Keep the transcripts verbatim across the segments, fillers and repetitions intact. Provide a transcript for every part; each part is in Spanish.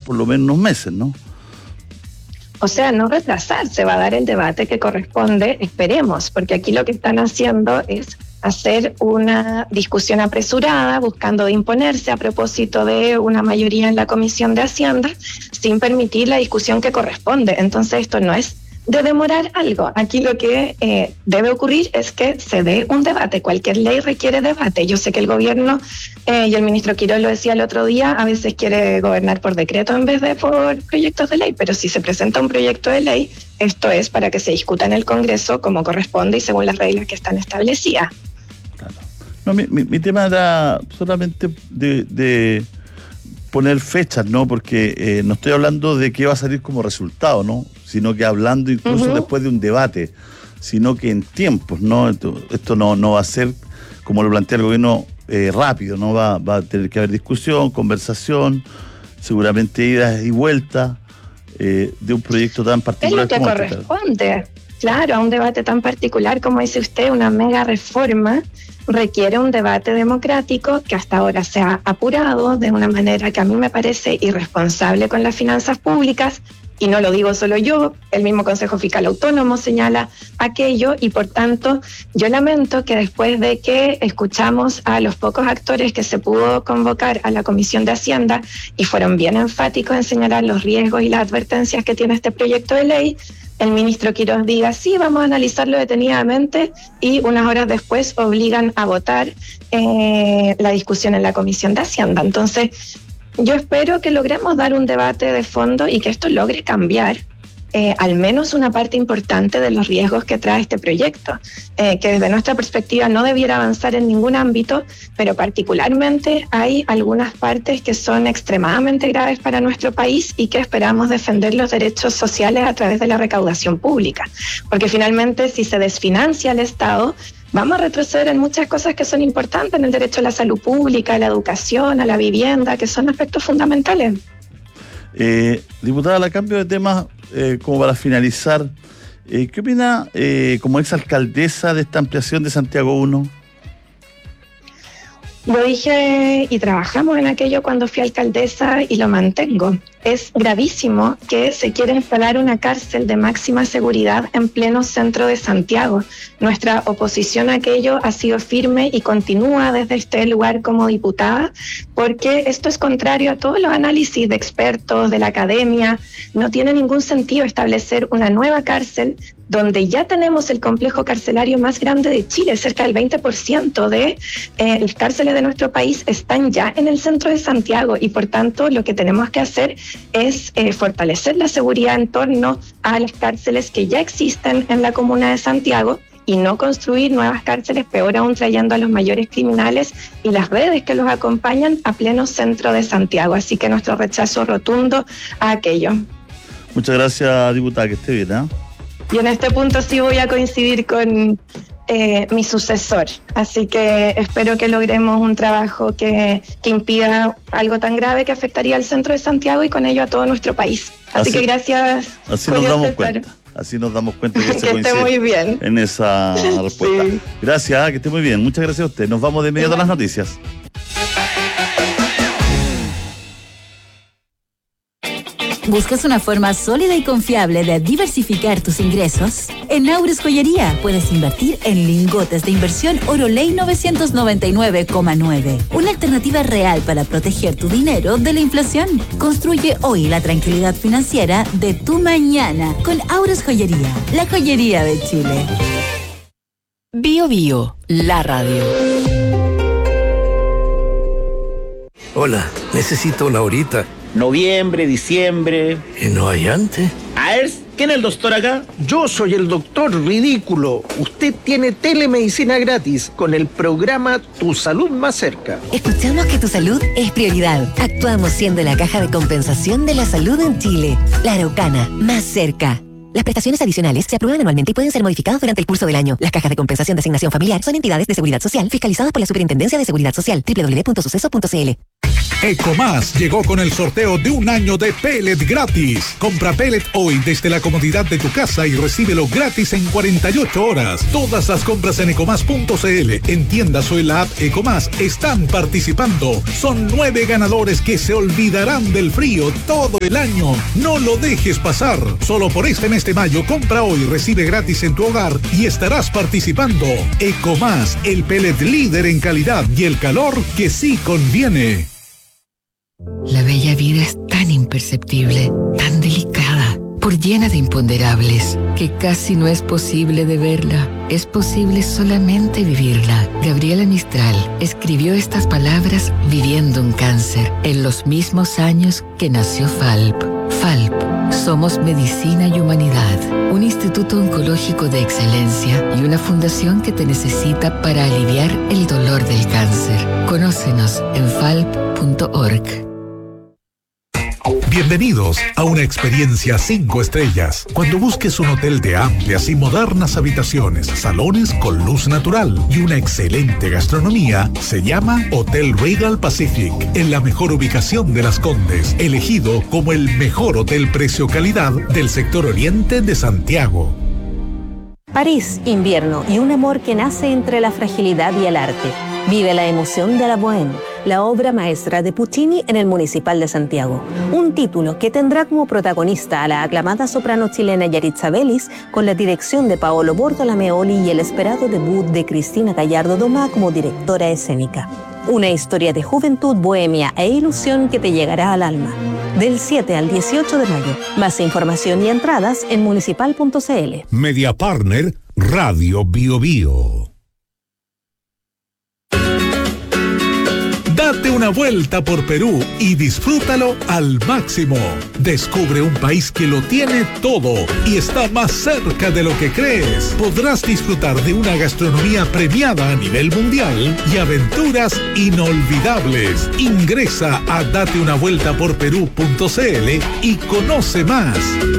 por lo menos unos meses, ¿no? O sea, no retrasar, se va a dar el debate que corresponde, esperemos, porque aquí lo que están haciendo es hacer una discusión apresurada, buscando de imponerse a propósito de una mayoría en la Comisión de Hacienda, sin permitir la discusión que corresponde. Entonces esto no es de demorar algo. Aquí lo que eh, debe ocurrir es que se dé un debate. Cualquier ley requiere debate. Yo sé que el gobierno, eh, y el ministro Quirós lo decía el otro día, a veces quiere gobernar por decreto en vez de por proyectos de ley, pero si se presenta un proyecto de ley, esto es para que se discuta en el Congreso como corresponde y según las reglas que están establecidas. Claro. No, mi, mi, mi tema era solamente de, de poner fechas, ¿no? Porque eh, no estoy hablando de qué va a salir como resultado, ¿no? Sino que hablando incluso uh-huh. después de un debate, sino que en tiempos, ¿no? Esto, esto no, no va a ser, como lo plantea el gobierno, eh, rápido, ¿no? Va, va a tener que haber discusión, conversación, seguramente idas y vueltas eh, de un proyecto tan particular. Es lo que como corresponde, este, claro, a un debate tan particular como dice usted, una mega reforma requiere un debate democrático que hasta ahora se ha apurado de una manera que a mí me parece irresponsable con las finanzas públicas. Y no lo digo solo yo, el mismo Consejo Fiscal Autónomo señala aquello y por tanto yo lamento que después de que escuchamos a los pocos actores que se pudo convocar a la Comisión de Hacienda y fueron bien enfáticos en señalar los riesgos y las advertencias que tiene este proyecto de ley, el ministro Quirós diga sí, vamos a analizarlo detenidamente y unas horas después obligan a votar eh, la discusión en la Comisión de Hacienda. Entonces, yo espero que logremos dar un debate de fondo y que esto logre cambiar eh, al menos una parte importante de los riesgos que trae este proyecto, eh, que desde nuestra perspectiva no debiera avanzar en ningún ámbito, pero particularmente hay algunas partes que son extremadamente graves para nuestro país y que esperamos defender los derechos sociales a través de la recaudación pública, porque finalmente si se desfinancia el Estado, vamos a retroceder en muchas cosas que son importantes, en el derecho a la salud pública, a la educación, a la vivienda, que son aspectos fundamentales. Eh, diputada, a cambio de temas, eh, como para finalizar, eh, ¿qué opina eh, como exalcaldesa de esta ampliación de Santiago uno? Lo dije y trabajamos en aquello cuando fui alcaldesa y lo mantengo. Es gravísimo que se quiera instalar una cárcel de máxima seguridad en pleno centro de Santiago. Nuestra oposición a aquello ha sido firme y continúa desde este lugar como diputada, porque esto es contrario a todos los análisis de expertos, de la academia. No tiene ningún sentido establecer una nueva cárcel donde ya tenemos el complejo carcelario más grande de Chile. Cerca del veinte por ciento de eh, las cárceles de nuestro país están ya en el centro de Santiago y por tanto lo que tenemos que hacer es eh, fortalecer la seguridad en torno a las cárceles que ya existen en la comuna de Santiago y no construir nuevas cárceles, peor aún trayendo a los mayores criminales y las redes que los acompañan a pleno centro de Santiago. Así que nuestro rechazo rotundo a aquello. Muchas gracias, diputada, que esté bien, ¿eh? Y en este punto sí voy a coincidir con eh, mi sucesor. Así que espero que logremos un trabajo que, que impida algo tan grave que afectaría al centro de Santiago y con ello a todo nuestro país. Así, así que gracias. Así nos damos cuenta. Así nos damos cuenta que, que se esté muy bien en esa respuesta. Sí. Gracias, que esté muy bien. Muchas gracias a usted. Nos vamos de inmediato a las noticias. ¿Buscas una forma sólida y confiable de diversificar tus ingresos? En Aures Joyería puedes invertir en lingotes de inversión Oroley novecientos noventa y nueve coma nueve. Una alternativa real para proteger tu dinero de la inflación. Construye hoy la tranquilidad financiera de tu mañana con Aures Joyería, la joyería de Chile. Bio Bio, la radio. Hola, necesito una horita. Noviembre, diciembre. ¿Y no hay antes? A ver, ¿quién es el doctor acá? Yo soy el doctor ridículo. Usted tiene telemedicina gratis con el programa Tu Salud Más Cerca. Escuchamos que tu salud es prioridad. Actuamos siendo la caja de compensación de la salud en Chile. La Araucana, más cerca. Las prestaciones adicionales se aprueban anualmente y pueden ser modificadas durante el curso del año. Las cajas de compensación de asignación familiar son entidades de seguridad social fiscalizadas por la Superintendencia de Seguridad Social. doble u doble u doble u punto suceso punto c l. Ecomás llegó con el sorteo de un año de pellet gratis. Compra pellet hoy desde la comodidad de tu casa y recíbelo gratis en cuarenta y ocho horas. Todas las compras en ecomás punto cl, en tiendas o en la app Ecomás están participando. Son nueve ganadores que se olvidarán del frío todo el año. No lo dejes pasar. Solo por este mes de mayo, compra hoy, recibe gratis en tu hogar y estarás participando. Ecomás, el pellet líder en calidad y el calor que sí conviene. La bella vida es tan imperceptible, tan delicada, por llena de imponderables, que casi no es posible de verla. Es posible solamente vivirla. Gabriela Mistral escribió estas palabras viviendo un cáncer en los mismos años que nació F A L P. F A L P, somos medicina y humanidad, un instituto oncológico de excelencia y una fundación que te necesita para aliviar el dolor del cáncer. Conócenos en falp punto org. Bienvenidos a una experiencia cinco estrellas. Cuando busques un hotel de amplias y modernas habitaciones, salones con luz natural y una excelente gastronomía, se llama Hotel Regal Pacific, en la mejor ubicación de Las Condes, elegido como el mejor hotel precio-calidad del sector oriente de Santiago. París, invierno y un amor que nace entre la fragilidad y el arte. Vive la emoción de la Bohème, la obra maestra de Puccini en el Municipal de Santiago. Un título que tendrá como protagonista a la aclamada soprano chilena Yaritza Vélez, con la dirección de Paolo Bortolameoli y el esperado debut de Cristina Gallardo Domá como directora escénica. Una historia de juventud, bohemia e ilusión que te llegará al alma. Del siete al dieciocho de mayo. Más información y entradas en municipal punto cl. Media Partner, Radio Bio Bio. Date una vuelta por Perú y disfrútalo al máximo. Descubre un país que lo tiene todo y está más cerca de lo que crees. Podrás disfrutar de una gastronomía premiada a nivel mundial y aventuras inolvidables. Ingresa a date una vuelta por perú punto cl y conoce más.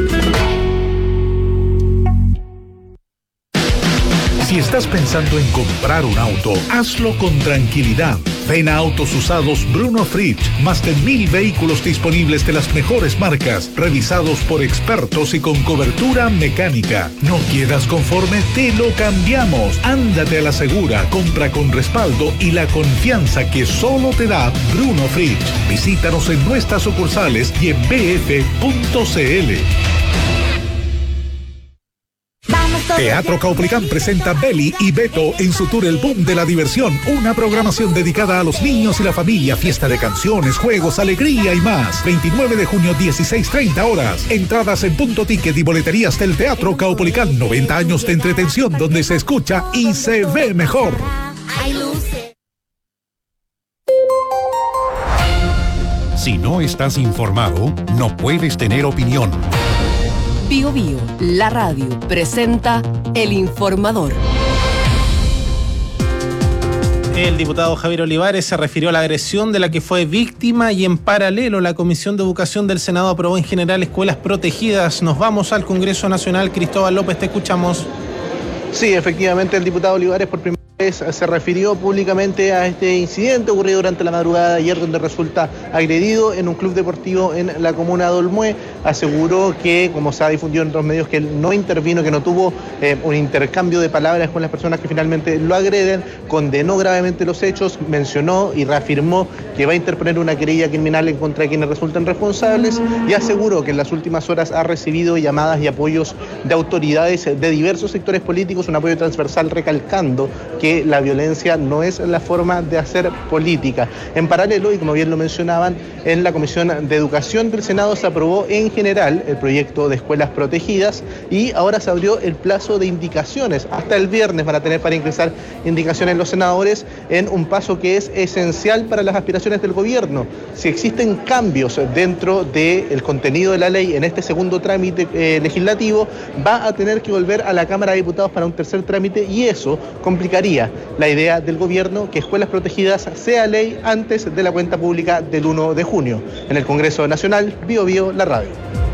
Si estás pensando en comprar un auto, hazlo con tranquilidad. Ven a Autos Usados Bruno Fritsch, más de mil vehículos disponibles de las mejores marcas, revisados por expertos y con cobertura mecánica. ¿No quedas conforme? Te lo cambiamos. Ándate a la segura, compra con respaldo y la confianza que solo te da Bruno Fritsch. Visítanos en nuestras sucursales y en b f punto cl. Teatro Caupolicán presenta Beli y Beto en su tour El Boom de la Diversión, una programación dedicada a los niños y la familia, fiesta de canciones, juegos, alegría y más. veintinueve de junio, dieciséis treinta horas. Entradas en Punto Ticket y boleterías del Teatro Caupolicán. noventa años de entretención donde se escucha y se ve mejor. Si no estás informado, no puedes tener opinión. Bio Bio, la radio, presenta El Informador. El diputado Javier Olivares se refirió a la agresión de la que fue víctima y en paralelo la Comisión de Educación del Senado aprobó en general escuelas protegidas. Nos vamos al Congreso Nacional. Cristóbal López, te escuchamos. Sí, efectivamente, el diputado Olivares por primera vez se refirió públicamente a este incidente ocurrido durante la madrugada de ayer, donde resulta agredido en un club deportivo en la comuna de Olmué. Aseguró que, como se ha difundido en otros medios, que él no intervino, que no tuvo eh, un intercambio de palabras con las personas que finalmente lo agreden. Condenó gravemente los hechos, mencionó y reafirmó que va a interponer una querella criminal en contra de quienes resulten responsables y aseguró que en las últimas horas ha recibido llamadas y apoyos de autoridades de diversos sectores políticos, un apoyo transversal recalcando que la violencia no es la forma de hacer política. En paralelo, y como bien lo mencionaban, en la Comisión de Educación del Senado se aprobó en general el proyecto de escuelas protegidas y ahora se abrió el plazo de indicaciones. Hasta el viernes van a tener para ingresar indicaciones los senadores en un paso que es esencial para las aspiraciones del gobierno. Si existen cambios dentro del contenido de la ley en este segundo trámite eh, legislativo, va a tener que volver a la Cámara de Diputados para un tercer trámite y eso complicaría la idea del gobierno que escuelas protegidas sea ley antes de la cuenta pública del primero de junio. En el Congreso Nacional, Bio Bio, la radio.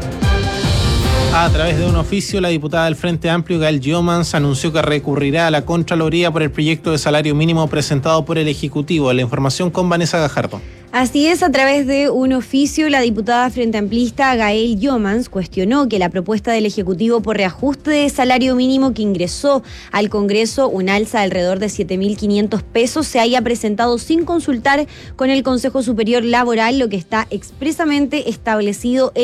A través de un oficio, la diputada del Frente Amplio, Gael Giomans, anunció que recurrirá a la Contraloría por el proyecto de salario mínimo presentado por el Ejecutivo. La información con Vanessa Gajardo. Así es, a través de un oficio, la diputada frente amplista Gael Yomans cuestionó que la propuesta del Ejecutivo por reajuste de salario mínimo que ingresó al Congreso, un alza de alrededor de siete mil quinientos pesos, se haya presentado sin consultar con el Consejo Superior Laboral, lo que está expresamente establecido en